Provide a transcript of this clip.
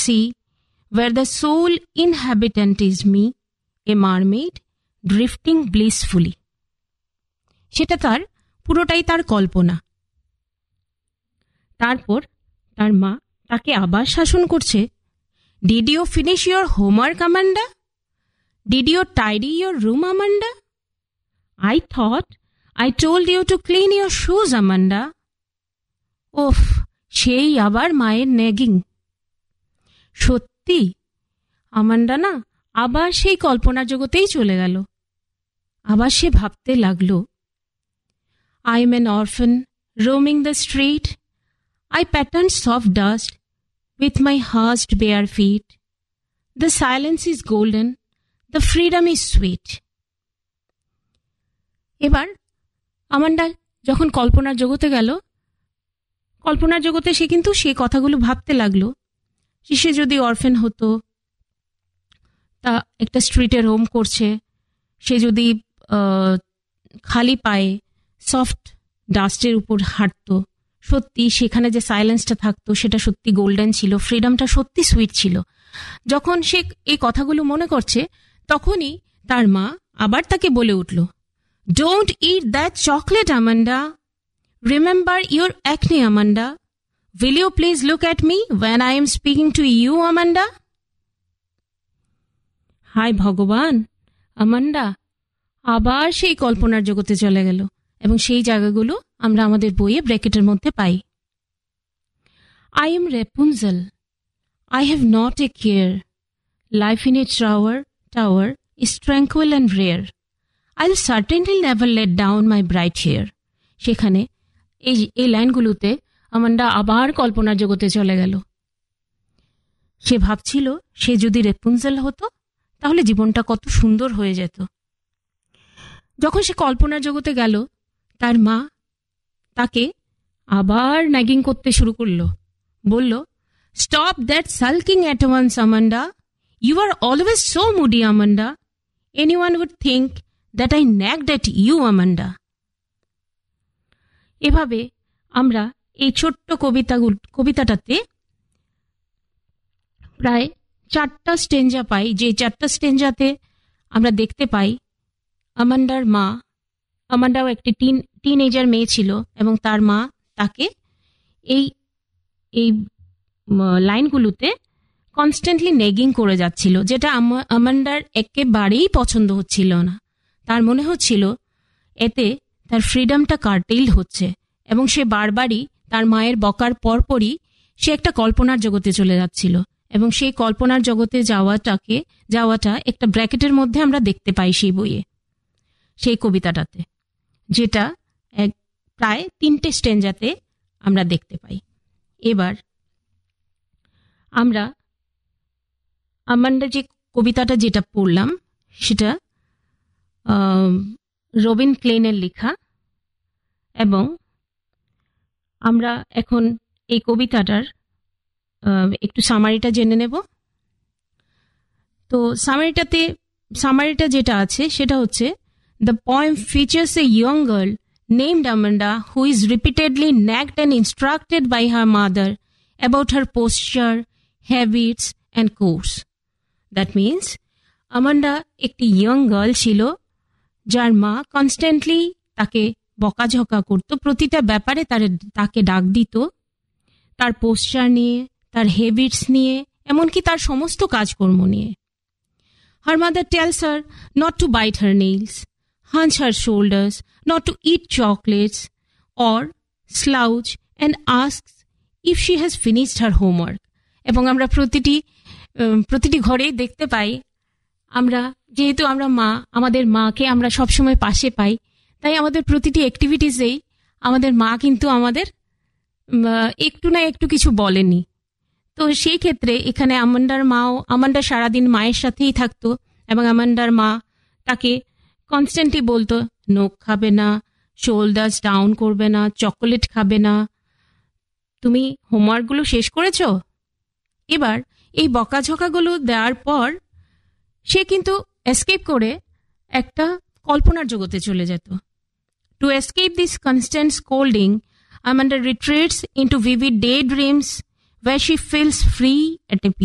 sea, where the sole inhabitant is me, a mermaid, drifting blissfully. সেটা তার পুরোটাই তার কল্পনা। তারপর তার মা তাকে আবার শাসন করছে, Did you finish your homework, Amanda? Did you tidy your room, Amanda? I thought I told you to clean your shoes, Amanda. ওফ, সেই আবার মায়ের নেগিং। সত্যি আমান্ডা না আবার সেই কল্পনার জগতেই চলে গেল। আবার সে ভাবতে লাগলো, I am an orphan roaming the street. I patterned soft dust with my hushed bare feet. The silence is golden, the freedom is sweet. এবার আমান্ডা যখন কল্পনার জগতে গেল, কল্পনার জগতে সে কিন্তু সে কথাগুলো ভাবতে লাগলো। সে যদি অরফেন হতো, তা একটা স্ট্রিটে রোম করছে, সে যদি খালি পায়ে সফট ডাস্টের উপর হাঁটতো, সত্যি সেখানে যে সাইলেন্সটা থাকতো সেটা সত্যি গোল্ডেন ছিল, ফ্রিডমটা সত্যি সুইট ছিল। যখন সে এই কথাগুলো মনে করছে, তখনই তার মা আবার তাকে বলে উঠল, Don't eat that chocolate, Amanda. Remember your acne, Amanda. Will you please look at me when I am speaking to you, Amanda? হায় ভগবান, আমান্ডা আবার সেই কল্পনার জগতে চলে গেল এবং সেই জায়গাগুলো আমরা আমাদের বইয়ে ব্র্যাকেটের মধ্যে পাই। I am Rapunzel. I have not a care. Life in a tower is tranquil and rare. I'll certainly never let down my bright hair. সেখানে এই লাইনগুলোতে আমান্ডা আবার কল্পনার জগতে চলে গেল। সে ভাবছিল, সে যদি রেপুনজেল হতো তাহলে জীবনটা কত সুন্দর হয়ে যেত। যখন সে কল্পনার জগতে গেল, তার মা তাকে আবার নাগিং করতে শুরু করলো, বলল, Stop that sulking at once, Amanda. You are always so moody, Amanda. Anyone would think that I nagged at you, Amanda. এভাবে আমরা এই ছোট্ট কবিতাটাতে প্রায় 4টা স্টেঞ্জা পাই, যে 4টা স্টেঞ্জাতে আমরা দেখতে পাই আমান্ডার মা, আমান্ডাও একটি টিনএজার মেয়ে ছিল এবং তার মা তাকে এই লাইনগুলোতে কনস্ট্যান্টলি নেগিং করে যাচ্ছিল, যেটা আমান্ডার একেবারেই পছন্দ হচ্ছিল না। তার মনে হচ্ছিল এতে তার ফ্রিডমটা কার্টেইল হচ্ছে এবং সে বারবারই তার মায়ের বকার পরপরই সে একটা কল্পনার জগতে চলে যাচ্ছিল এবং সেই কল্পনার জগতে যাওয়াটা একটা ব্র্যাকেটের মধ্যে আমরা দেখতে পাই সেই বইয়ে, সেই কবিতাটাতে, যেটা প্রায় 3টে স্টেঞ্জাতে আমরা দেখতে পাই। এবার আমরা যে কবিতাটা যেটা পড়লাম সেটা রবিন ক্লেনের লেখা, এবং আমরা এখন এই কবিতাটার একটু সামারিটা জেনে নেব। তো সামারিটা যেটা আছে সেটা হচ্ছে, The poem features a young girl named Amanda who is repeatedly nagged and instructed by her mother about her posture, habits and course. That means Amanda একটি ইয়ং গার্ল ছিল যার মা কনস্ট্যান্টলি তাকে বকাঝকা করত, প্রতিটা ব্যাপারে তাকে ডাক দিত, তার পোস্টার নিয়ে, তার হ্যাবিটস নিয়ে, এমনকি তার সমস্ত কাজকর্ম নিয়ে। Her mother tells her not to bite her nails, hunch her shoulders, not to eat chocolates or slouch, and asks if she has finished her homework. এবং আমরা প্রতিটি ঘরে দেখতে পাই, আমরা যেহেতু আমরা আমাদের মাকে আমরা সবসময় পাশে পাই, তাই আমাদের প্রতিটি অ্যাক্টিভিটিসেই আমাদের মা কিন্তু আমাদের একটু না একটু কিছু বলেনি। তো সেই ক্ষেত্রে এখানে আমান্ডা সারাদিন মায়ের সাথেই থাকতো এবং আমান্ডার মা তাকে কনস্ট্যান্টলি বলতো, নখ খাবে না, শোল্ডার্স ডাউন করবে না, চকোলেট খাবে না, তুমি হোমওয়ার্কগুলো শেষ করেছো? এবার এই বকাঝকাগুলো দেওয়ার পর সে কিন্তু এসকেপ করে একটা কল্পনার জগতে চলে যেত। To escape this constant scolding, Amanda retreats into vivid daydreams where she feels free at a